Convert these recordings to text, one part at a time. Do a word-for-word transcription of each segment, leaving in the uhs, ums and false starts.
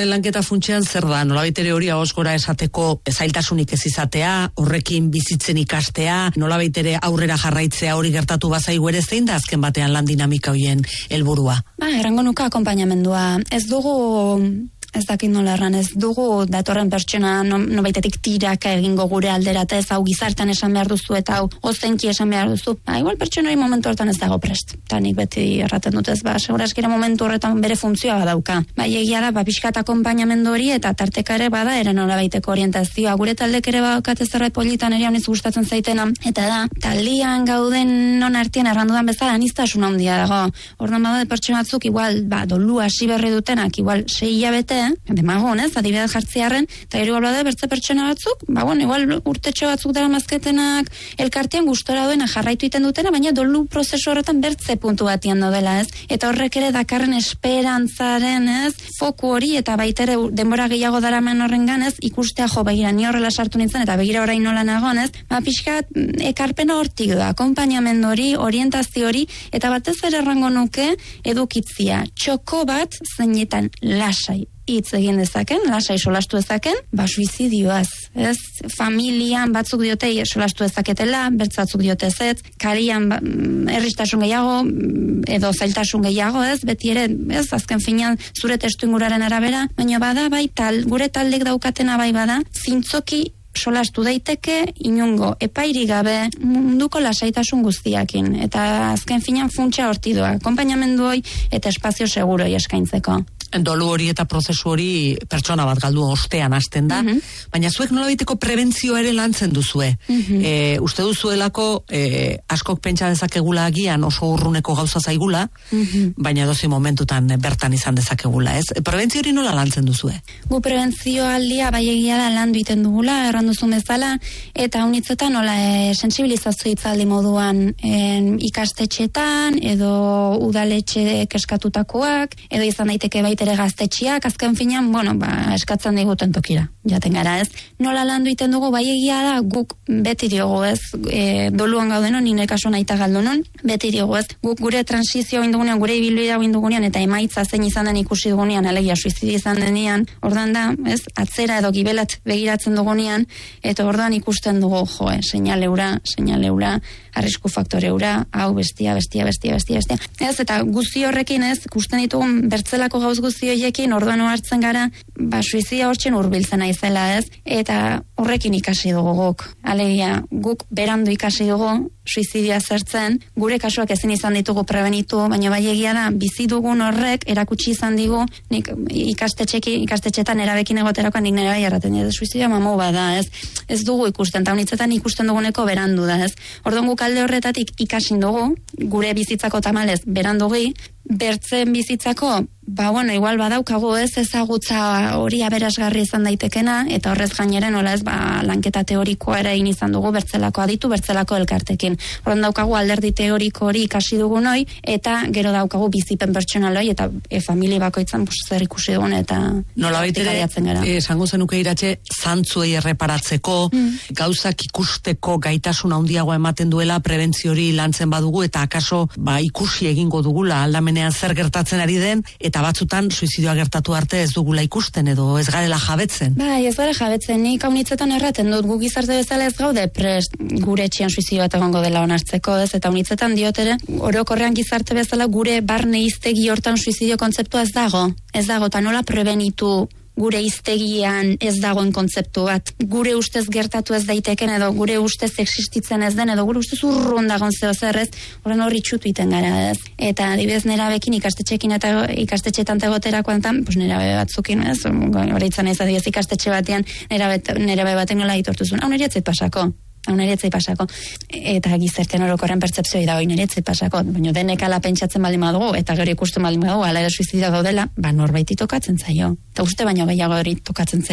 psikologoen lanketa funtsean zer da? Nolabait ere hori ahoz gora esateko zailtasunik ez izatea, horrekin bizitzen ikastea, nolabait ere aurrera jarraitzea hori gertatu bazaigu ere zein da azken batean lan dinamika hoien helburua? Ba, errango nuka akonpainamendua. Ez dugu... Ez dakit nola erran, ez dugu datorren pertsona no, nobaitetik tiraka egingo gure alderata, ez hau gizartan esan behar duzu eta hau ozenki esan behar duzu. Ba, igual pertsona hori momentu hortan ez dago prest. Ta nik beti erraten dut ez, ba, seguraskera momentu horretan bere funtzioa badauka. Ba, egia da, ba, pixkat akonpainamendu hori eta tarteka ere bada, ere nola baiteko orientazioa. Gure taldek ere badaukat zerbait politan ere honiz gustatzen zaitena. Eta da, taldean gauden non artean errandudan bezala aniztasun handia dago. Orduan badaude pertsona batzuk igual, ba, dolu hasi berri dutenak, igual sei hilabete, demagon, ez, adibidez jartziarren, eta gero da bertze pertsona batzuk, ba, bueno, igual urtetxo batzuk dara mazketenak, elkartean gustora duena jarraitu iten dutena, baina dolu prozesu horretan bertze puntu batian dela, ez, eta horrek ere dakarren esperantzaren, ez, foku hori, eta baitere denbora gehiago daramen horrengan, ez, ikustea jo, begira, ni horrela sartu nintzen, eta begira orain nola nagon, ez, ba, pixkat, ekarpena hortik da, akonpainamendu hori, orientazio hori, eta batez ere errango nuke edukitzia, txoko bat zeinetan lasai hitz egin dezaken, lasai solastu dezaken, ba, suizidioaz, ez? Familian batzuk diote solastu dezaketela, bertzatzuk diote ez, karian ba, erristasun gehiago, edo zailtasun gehiago, ez? Beti ere, ez? Azken finean zure testu inguraren arabera, baina bada, bai, tal, gure taldek daukatena bai bada, zintzoki solastu daiteke inungo epairi gabe munduko lasaitasun guztiakin. Eta azken finean funtsa horti doa, akonpainamendu hoi eta espazio seguroi eskaintzeko. Dolu hori eta prozesu hori pertsona bat galdu ostean hasten da, uh-huh. Baina zuek nolabaiteko prebentzioa ere lantzen duzue. Uh-huh. E, uste duzuelako e, askok pentsa dezakegula agian oso urruneko gauza zaigula, uh-huh. Baina dozi momentutan bertan izan dezakegula, ez? Prebentzio hori nola lantzen duzue? Gu prebentzio aldia bai egia da landu iten dugula, erran duzun bezala, eta unitzetan nola e, sensibilizazio hitzaldi moduan en, ikastetxetan, edo udaletxe eskatutakoak, edo izan daiteke baita ere gaztetxiak, azken finean, bueno, ba, eskatzen diguten tokira, jaten gara, ez? Nola landu iten dugu, bai egia da, guk beti diogu, ez? E, doluan gaudenon, nire kaso naita galdonon, beti diogu, ez? Guk gure transizioa indugunean, gure ibilbidea indugunean, eta emaitza zein izan den ikusi dugunean, alegia suizidi izan denean, ordan da, ez? Atzera edo gibelat begiratzen dugunean, eta ordan ikusten dugu, joe, seinaleura, seinaleura, arrisku faktoreura, hau bestia, bestia, bestia, bestia, bestia. Ez, eta guzti horrekin, ez, ikusten ditugun bertzelako gauz guzti horiekin, orduan hartzen gara, ba, suizidia hortzen hurbiltzen naizela, ez, eta horrekin ikasi dugu guk. Alegia, guk berandu ikasi dugu, suizidia zertzen, gure kasuak ezin izan ditugu prebenitu, baina bai egia da, bizi dugun horrek erakutsi izan digu, nik ikastetxeki, ikastetxetan erabekin egoterakoan nik nera bai erraten, ez, suizidia mamu bada, ez, ez dugu ikusten, eta honitzetan ikusten duguneko berandu da, ez. Orduan guk alde horretatik ikasin dugu, gure bizitzako tamalez berandugi, bertzen bizitzako, ba, bueno, igual badaukagu ez ezagutza hori aberasgarri izan daitekena, eta horrez gainera nola ez, ba, lanketa teorikoa ere egin izan dugu bertzelako aditu, bertzelako elkartekin. Horren daukagu alderdi teoriko hori ikasi dugun hoi, eta gero daukagu bizipen pertsonaloi, eta e, familia bakoitzan pues, zer ikusi dugun, eta nola baitere, esango zenuke iratxe, zantzuei erreparatzeko, mm. gauzak ikusteko gaitasun handiagoa ematen duela, prebentzio hori lantzen badugu, eta akaso ba, ikusi egingo dugula aldamenean zer gertatzen ari den, eta batzutan suizidioa gertatu arte ez dugula ikusten edo ez garela jabetzen. Bai, ez gara jabetzen, nik haunitzetan erraten dut, gu gizarte bezala ez gaude prest gure etxean suizidioa egongo dela onartzeko, ez, eta haunitzetan diotere, orokorrean gizarte bezala gure barne hiztegi hortan suizidio kontzeptua ez dago, ez dago, eta nola prebenitu gure hiztegian ez dagoen kontzeptu bat, gure ustez gertatu ez daiteken edo gure ustez existitzen ez den edo gure ustez urrun dagoen zeo zerrez, horren horri txutu iten gara ez. Eta adibidez nerabekin ikastetxekin eta ikastetxetan tegoterakoan tan, pues nerabe batzukin ez, hori itzan ez adibidez ikastetxe batean nerabe, nerabe baten nola ditortuzun, hau nire etzait pasako. Hau nire etzai pasako. Eta gizartean orokorren pertzepzioi da hori nire etzai pasako. Baina denek ala pentsatzen baldin badugu, eta gero ikusten baldin badugu, ala ere suizidia gaudela, ba norbaiti tokatzen zaio. Eta uste baino gehiago hori tokatzen zaigu.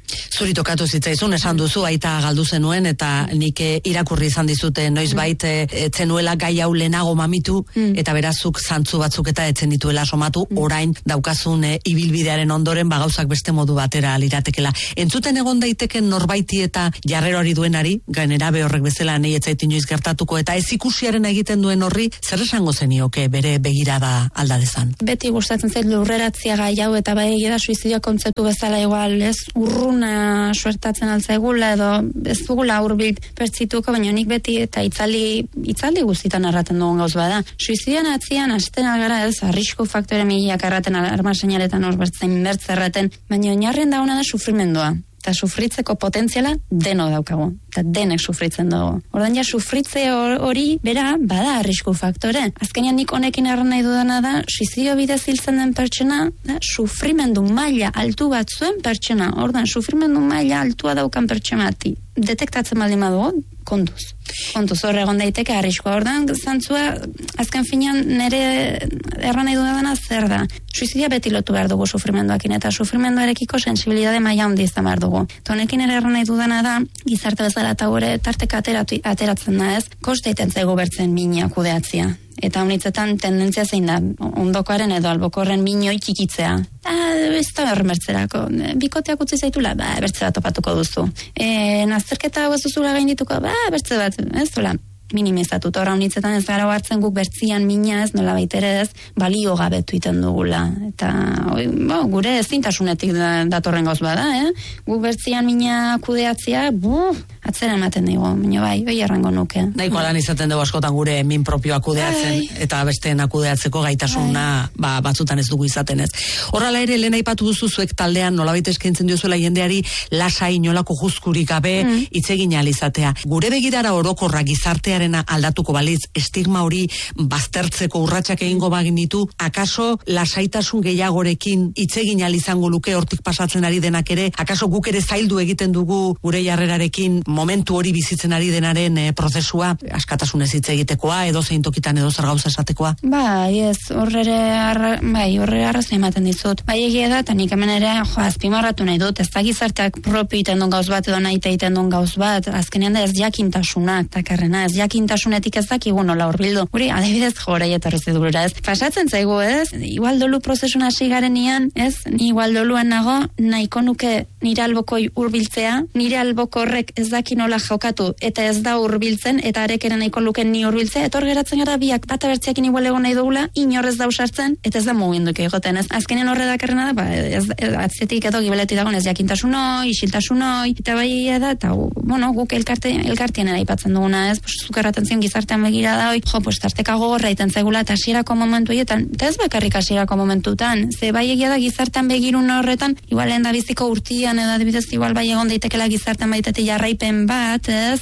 Zuri tokatu zitzaizun, esan duzu, aita galdu zenuen, eta nik irakurri izan dizute noiz bait, etzenuela gai hau lehenago mamitu, mm. eta berazuk zantzu batzuk eta etzen dituela somatu, mm. orain daukazun e, ibilbidearen ondoren bagauzak beste modu batera liratekela. Entzuten egon daiteken norbaiti eta jarrerori duenari, gainera behorrek bezala nahi etzait inoiz gertatuko, eta ez ikusiaren egiten duen horri, zer esango zenioke bere begirada alda dezan? Beti gustatzen zait lurreratzia gai hau, eta bai da suizidio kontzeptu bezala igual, ez urrun una suertatzen altzaigula edo ez dugula hurbil pertsituko, baina nik beti eta itzali, itzaldi guztitan erraten dugun gauz bada. Suizidian atzian hasten algara ez, arrisku faktore miliak erraten armaseinaretan hor bertzen bertzerraten, baina oinarrien dauna da sufrimendua. Eta sufritzeko potentziala deno daukagu. Eta denek sufritzen dugu. Ordan ja sufritze hori bera bada arrisku faktore. Azkenean nik honekin erran nahi dudana da, suizidio bidez hiltzen den pertsona, da, sufrimendu maila altu bat zuen pertsona. Ordan sufrimendu maila altua daukan pertsonati. Detektatzen baldin badugu, kontuz. Kontuz hor egon daiteke arriskoa. Ordan zantzua, azken finean nire erran nahi dudana zer da. Suizidia beti lotu behar dugu sufrimenduakin, eta sufrimenduarekiko sensibilidade maila handi izan behar dugu. Eta honekin ere erran nahi dudana da, gizarte bezala eta gure tarteka ateratu, ateratzen da ez, koste iten zaigu bertzen mina kudeatzia. Eta honitzetan tendentzia zein da, ondokoaren edo albokorren minoi txikitzea. Ah, ez da bermertzerako, bikoteak utzi zaitula, ba, bertze bat topatuko duzu. E, nazterketa hau ez duzula gaindituko, ba, bertze bat, ez dola, minimizatu. Torra honitzetan ez gara hartzen guk bertzian mina ez, nola baitere ez, balio gabetu iten dugula. Eta, oi, bo, gure ezintasunetik da, datorren gauz bada, eh? Guk bertzian mina kudeatzia, bu, atzera ematen dugu, baina bai, bai errango nuke. Nahiko lan izaten dugu askotan gure min propioa kudeatzen, ai. Eta besteen kudeatzeko gaitasuna ba, batzutan ez dugu izaten ez. Horrela ere, lehen aipatu duzu zuek taldean nolabait eskaintzen diozuela jendeari lasai nolako juzkurik gabe mm. itzegin ahal izatea. Gure begirara orokorra gizartea aldatuko balitz, estigma hori baztertzeko urratsak egingo baginitu, akaso lasaitasun gehiagorekin itzegin ahal izango luke hortik pasatzen ari denak ere, akaso guk ere zaildu egiten dugu gure jarrerarekin momentu hori bizitzen ari denaren e, prozesua, askatasunez hitz egitekoa, edo zein tokitan edo zer gauza esatekoa? Bai, ez, horrere arra, bai, horrere arraz ematen dizut. Bai egia da, eta nik hemen ere, jo, azpimarratu nahi dut, ez da gizarteak propio iten duen gauz bat, edo nahi iten duen gauz bat, azkenean da ez jakintasunak, takarrena, ez jakintasunetik ez dakigu nola hurbildu. Guri, adibidez jorai etorri zidugura ez. Pasatzen zaigu ez, igual dolu prozesun hasi garenian, ez, ni igual doluan nago, nahiko nuke nire albokoi hurbiltzea, nire alboko horrek ez daki nola jokatu, eta ez da hurbiltzen, eta arekeren nahiko luke ni hurbiltzea, etor geratzen gara biak bata bertziakin igual egon nahi dugula, inor ez da usartzen, eta ez da muginduke egoten ez. Azkenean horre dakarrena da, ba, ez, ez, atzetik edo gibeleti dagoen ez jakintasunoi, isiltasunoi, eta bai da, eta bueno, guk elkarte, elkartien aipatzen duguna ez, pues, zukerraten zion gizartean begira da, oi, jo, pues, tarteka gogorra iten zaigula, eta hasierako momentu hietan, eta ez bakarrik hasierako momentutan, ze bai egia da gizartean begirun horretan, igual lehen da biziko urtian, edo adibidez igual bai egon daitekela gizartean baitete jarraipen bat, ez,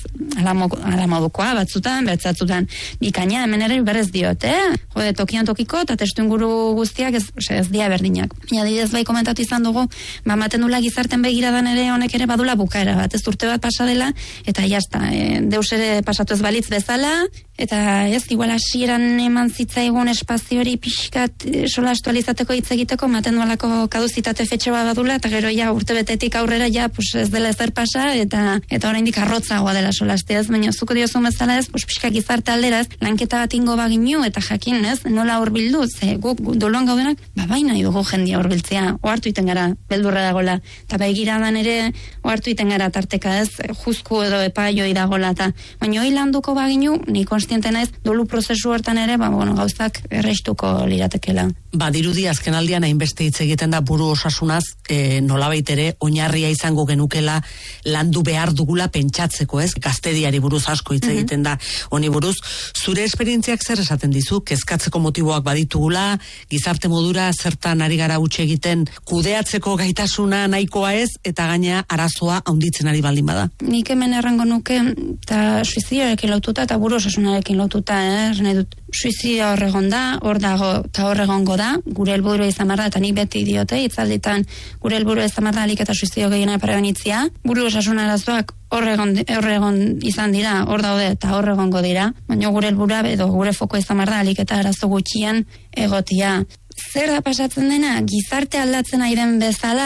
ala modukoa batzutan, bertzatzutan, bikaina, hemen ere berez diot, eh? Jode, tokian tokiko, eta testu inguru guztiak ez, ez dia berdinak. Ja, adibidez bai komentatu izan dugu, ba, maten dula gizarten begiradan ere honek ere badula bukaera bat, ez urte bat pasa dela, eta jazta, e, deus ere pasatu ez balitz bezala, eta ez, igual hasieran eman zitzaigun espazio hori pixkat e, solastu alizateko hitz egiteko, maten dualako kaduzitate fetxe bat badula, eta gero ja urte betetik aurrera ja, pues ez dela ezer pasa, eta eta oraindik arrotzagoa dela solastea, ez, baina zuko diozun bezala ez, pues pixka gizarte alderaz, lanketa bat ingo baginu, eta jakin, ez, nola hurbildu, ze guk doluan gaudenak, ba bai nahi dugu jendia hurbiltzea, ohartu iten gara, beldurra dagola, eta begiradan ere, ohartu iten gara tarteka, ez, juzku edo epaioi dagola, eta baina hoi landuko baginu, ni konstiente naiz, dolu prozesu hortan ere, ba, bueno, gauzak erreistuko liratekela. Ba, dirudi azken aldian hainbeste hitz egiten da buru osasunaz, e, nolabait ere, oinarria izango genukela landu behar dugula pentsatzeko, ez? Gaztediari buruz asko hitz egiten da honi buruz. Zure esperientziak zer esaten dizu? Kezkatzeko motiboak baditugula, gizarte modura zertan ari gara huts egiten kudeatzeko gaitasuna nahikoa ez, eta gaina arazoa handitzen ari baldin bada. Nik hemen errango nuke, eta suizidioarekin lotuta, eta buru osasunarekin lotuta, eh? Nahi dut, suizidio horregon da, hor dago, eta horregongo da, gure helburua izan behar da, eta nik beti diote, hitzalditan gure helburua izan behar da alik eta suizidio gehiena prebenitzia, buru osasun arazoak horregon, horregon izan dira, hor daude eta horregongo dira, baina gure helburua edo gure foko izan behar da alik eta arazo gutxian egotia. Zer da pasatzen dena, gizarte aldatzen ari den bezala,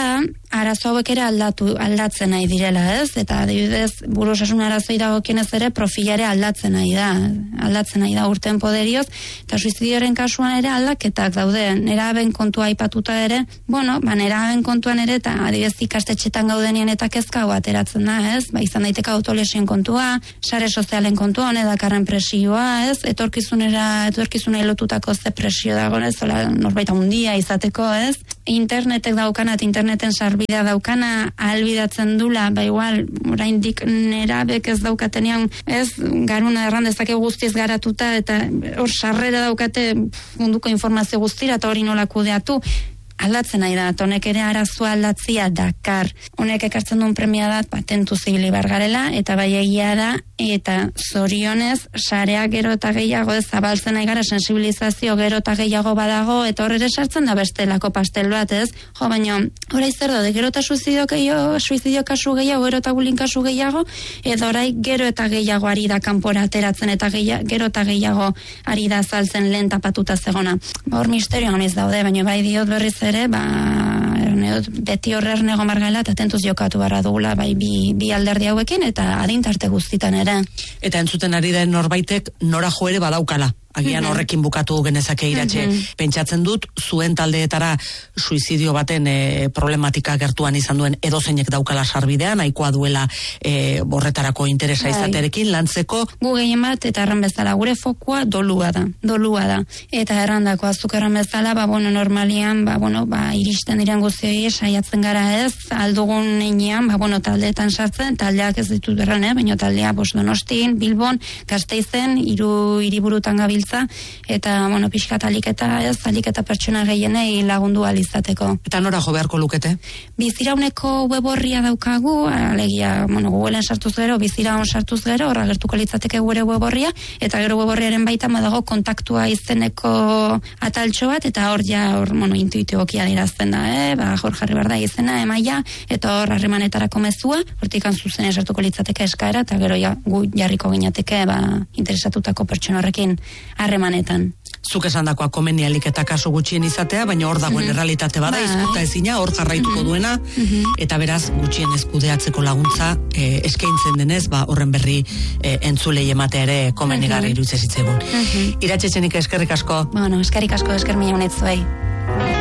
arazo hauek ere aldatu, aldatzen nahi direla, ez? Eta adibidez, buru osasun arazoi dagokienez ere profilare aldatzen nahi da. Aldatzen nahi da urten poderioz, eta suizidioaren kasuan ere aldaketak daude. Neraben kontua aipatuta ere, bueno, ba, neraben kontuan ere, eta adibidez ikastetxetan gaudenien eta kezka hau ateratzen da, ez? Ba, izan daiteka autolesioen kontua, sare sozialen kontua, honedakarren presioa, ez? Etorkizunera, etorkizunei lotutako ze presio dago, ez? Ola, norbait handia izateko, ez? Internetek daukanat, interneten sarbidea daukana ahalbidatzen dula, ba igual, oraindik nerabek ez daukatenean, ez, garuna erran dezake guztiz garatuta, eta hor sarrera daukate munduko informazio guztira, eta hori nola kudeatu, aldatzen nahi da, honek ere arazoa aldatzia dakar. Honek ekartzen duen premia da, patentu zibili bargarela, eta bai egia da, eta zorionez, sareak gero eta gehiago, ez, zabaltzen nahi gara, sensibilizazio gero eta gehiago badago, eta horre sartzen da bestelako pastel bat, ez? Jo, baina, orai zer da, gero eta suizidio, gehiago, suizidio kasu gehiago, gero eta bulin kasu gehiago, edo orai gero eta gehiago ari da kanpora ateratzen, eta gehiago, gero eta gehiago ari da saltzen lehen tapatuta zegona. Ba, hor misterio honiz daude, baina bai diot berriz ere, ba, erneot, beti horrer nego margala eta tentuz jokatu barra dugula, bai bi, bi alderdi hauekin eta adintarte guztitan ere. Eta entzuten ari den norbaitek nora jo ere badaukala. Agian horrekin bukatu genezake Iratxe. Pentsatzen dut, zuen taldeetara suizidio baten e, problematika gertuan izan duen edozeinek daukala sarbidea, nahikoa duela e, borretarako interesa izaterekin, lantzeko. Gu gehien bat, eta erran bezala, gure fokua dolua da, dolua da. Eta errandako azuk erran bezala, ba, bueno, normalian, ba, bueno, ba, iristen diren guztioi saiatzen gara ez, aldugun neinean, ba, bueno, taldeetan sartzen, taldeak ez ditut erran, eh? Baina taldea, bos, Donostin, Bilbon, Gasteizen, hiru hiriburutan gabiltza, eta, bueno, pixkat aliketa, ez, aliketa pertsona gehienei lagundu alizateko. Eta nora jo beharko lukete? Bizirauneko web horria daukagu, alegia, bueno, Googleen sartuz gero, biziraun sartuz gero, horra gertuko litzateke gure web horria, eta gero web horriaren baita dago kontaktua izeneko ataltxo bat, eta hor ja, hor, bueno, intuitibokia dirazten da, eh? Ba, hor jarri behar da izena, emaia, eta hor harremanetarako mezua, hortikan zuzen sartuko litzateke eskaera, eta gero ja, gu jarriko ginateke, ba, interesatutako pertsona horrekin harremanetan. Zuk esandakoa komenialik eta kasu gutxien izatea, baina hor dagoen mm-hmm. errealitate bada, izkuta ezina, hor jarraituko mm-hmm. duena, mm-hmm. eta beraz gutxien eskudeatzeko laguntza e, eskaintzen denez, ba, horren berri e, entzulei ematea ere komenigarri mm-hmm. iruditzen zitzegun. Mm-hmm. Iratxe Etxenik eskerrik asko. Bueno, eskerrik asko, esker mila honetzuei.